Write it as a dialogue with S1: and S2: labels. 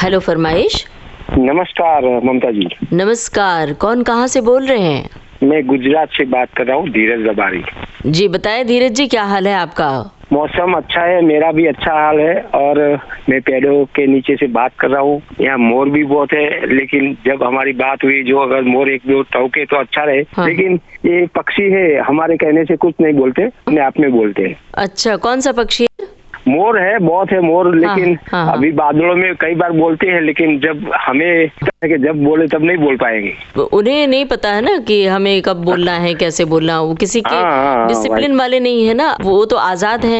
S1: Hello, फरमाइश।
S2: नमस्कार ममता जी।
S1: नमस्कार, कौन कहाँ से बोल रहे हैं?
S2: मैं गुजरात से बात कर रहा हूँ, धीरज दबारी।
S1: जी बताएं धीरज जी, क्या हाल है आपका?
S2: मौसम अच्छा है, मेरा भी अच्छा हाल है और मैं पेड़ों के नीचे से बात कर रहा हूँ। यहाँ मोर भी बहुत है, लेकिन जब हमारी बात हुई जो अगर मोर एक दो टौके तो अच्छा रहे।
S1: हाँ।
S2: लेकिन ये पक्षी है, हमारे कहने से कुछ नहीं बोलते, अपने आप में बोलते हैं।
S1: अच्छा, कौन सा पक्षी है?
S2: मोर है, बहुत है मोर, लेकिन
S1: हाँ।
S2: अभी बादलों में कई बार बोलते हैं, लेकिन जब हमें कि जब बोले तब नहीं बोल पाएंगे।
S1: उन्हें नहीं पता है ना कि हमें कब बोलना है, कैसे बोलना। वो किसी के
S2: हाँ,
S1: डिसिप्लिन वाले नहीं है ना, वो तो आजाद है।